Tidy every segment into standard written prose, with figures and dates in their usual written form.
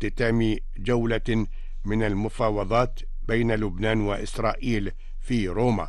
اختتام جولة من المفاوضات بين لبنان وإسرائيل في روما.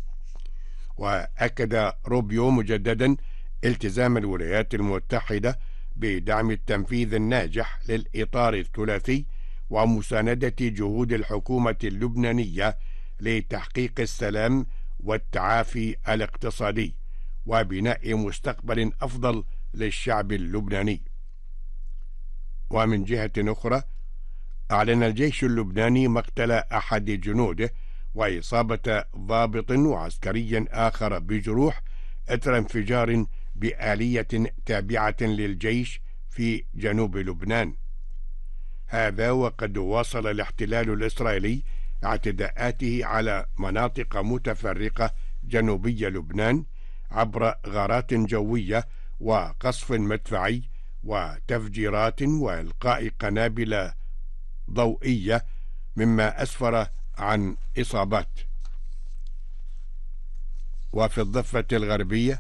وأكد روبيو مجددا التزام الولايات المتحدة بدعم التنفيذ الناجح للإطار الثلاثي ومساندة جهود الحكومة اللبنانية لتحقيق السلام والتعافي الاقتصادي وبناء مستقبل أفضل للشعب اللبناني. ومن جهة أخرى، أعلن الجيش اللبناني مقتل أحد جنوده وإصابة ضابط وعسكري آخر بجروح أثر انفجار بآلية تابعة للجيش في جنوب لبنان. هذا وقد واصل الاحتلال الإسرائيلي اعتداءاته على مناطق متفرقة جنوبي لبنان عبر غارات جوية وقصف مدفعي وتفجيرات وإلقاء قنابل ضوئية، مما أسفر عن إصابات. وفي الضفة الغربية،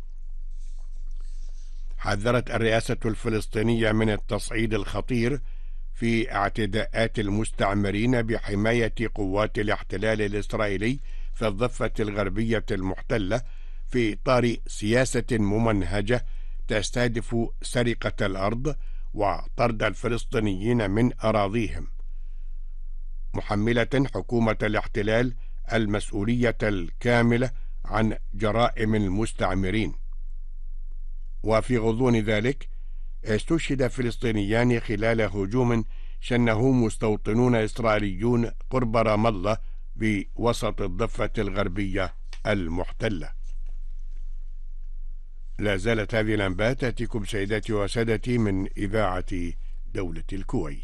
حذرت الرئاسة الفلسطينية من التصعيد الخطير في اعتداءات المستعمرين بحماية قوات الاحتلال الإسرائيلي في الضفة الغربية المحتلة في إطار سياسة ممنهجة تستهدف سرقة الأرض وطرد الفلسطينيين من أراضيهم، محملة حكومة الاحتلال المسؤولية الكاملة عن جرائم المستعمرين. وفي غضون ذلك، استشهد فلسطينيان خلال هجوم شنه مستوطنون إسرائيليون قرب رام الله بوسط الضفة الغربية المحتلة. لا زالت هذه الأنباء تأتيكم سيداتي وسادتي من إذاعة دولة الكويت.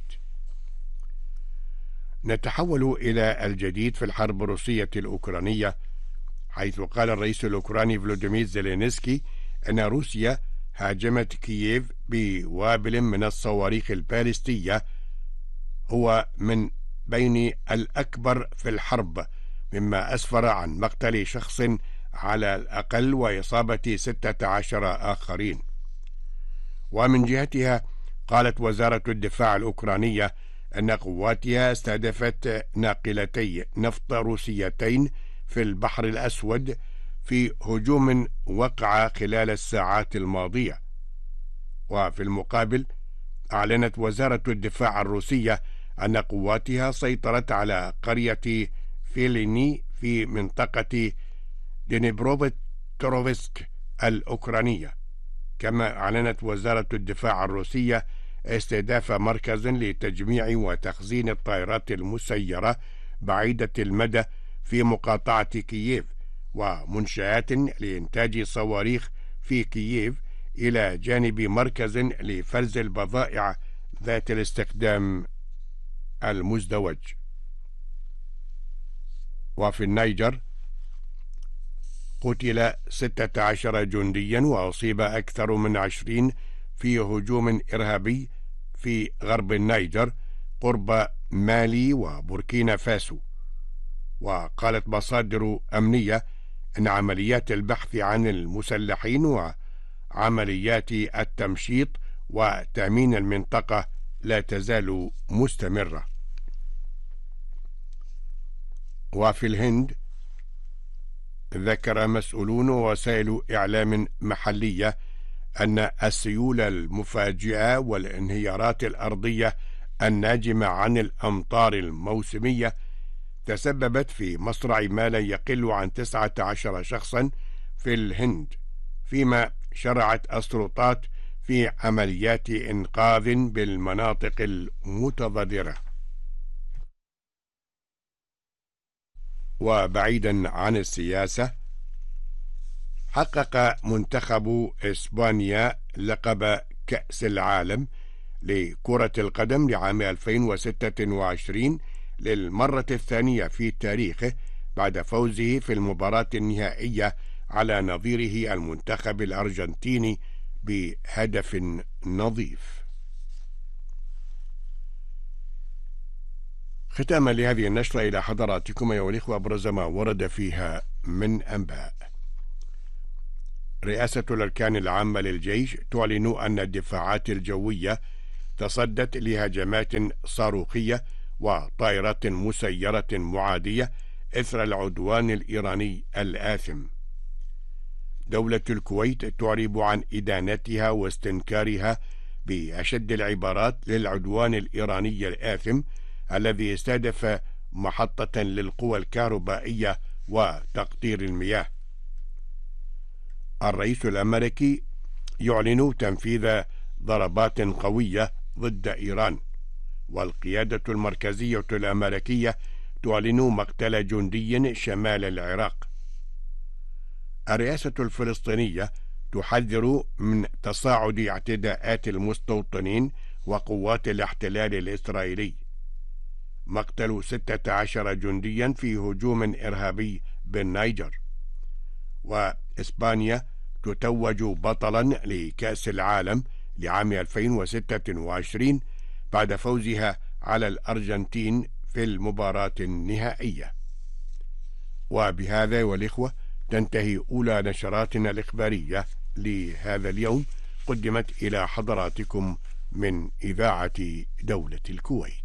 نتحول إلى الجديد في الحرب الروسية الأوكرانية، حيث قال الرئيس الأوكراني فلوديمير زيلينسكي أن روسيا هاجمت كييف بوابل من الصواريخ البالستية هو من بين الأكبر في الحرب، مما أسفر عن مقتل شخص على الأقل وإصابة 16 آخرين. ومن جهتها، قالت وزارة الدفاع الأوكرانية أن قواتها استهدفت ناقلتي نفط روسيتين في البحر الأسود في هجوم وقع خلال الساعات الماضية. وفي المقابل، أعلنت وزارة الدفاع الروسية أن قواتها سيطرت على قرية فيليني في منطقة دينيبروبتروفسك الأوكرانية. كما أعلنت وزارة الدفاع الروسية استهداف مركز لتجميع وتخزين الطائرات المسيرة بعيدة المدى في مقاطعة كييف، ومنشآت لإنتاج صواريخ في كييف، إلى جانب مركز لفرز البضائع ذات الاستخدام المزدوج. وفي النيجر، قتل 16 جنديا وأصيب أكثر من 20 في هجوم إرهابي في غرب النيجر قرب مالي وبوركينا فاسو. وقالت مصادر أمنية أن عمليات البحث عن المسلحين وعمليات التمشيط وتأمين المنطقة لا تزال مستمرة. وفي الهند، ذكر مسؤولون ووسائل إعلام محلية أن السيول المفاجئة والانهيارات الأرضية الناجمة عن الأمطار الموسمية تسببت في مصرع ما لا يقل عن 19 شخصا في الهند، فيما شرعت السلطات في عمليات إنقاذ بالمناطق المتضررة. وبعيدا عن السياسة، حقق منتخب إسبانيا لقب كأس العالم لكرة القدم لعام 2026 للمرة الثانية في تاريخه، بعد فوزه في المباراة النهائية على نظيره المنتخب الأرجنتيني بهدف نظيف. ختاما لهذه النشرة إلى حضراتكم أيها الإخوة أبرز ما ورد فيها من أنباء. رئاسة الأركان العامة للجيش تعلن أن الدفاعات الجوية تصدت لهجمات صاروخية وطائرات مسيرة معادية إثر العدوان الإيراني الآثم. دولة الكويت تعرب عن إدانتها واستنكارها بأشد العبارات للعدوان الإيراني الآثم الذي استهدف محطة للقوى الكهربائية وتقطير المياه. الرئيس الأمريكي يعلن تنفيذ ضربات قوية ضد إيران، والقيادة المركزية الأمريكية تعلن مقتل جندي شمال العراق. الرئاسة الفلسطينية تحذر من تصاعد اعتداءات المستوطنين وقوات الاحتلال الإسرائيلي. مقتل 16 جنديا في هجوم إرهابي بالنيجر. وإسبانيا تتوج بطلا لكأس العالم لعام 2026 بعد فوزها على الأرجنتين في المباراة النهائية. وبهذا والإخوة تنتهي أولى نشراتنا الإخبارية لهذا اليوم، قدمت إلى حضراتكم من إذاعة دولة الكويت.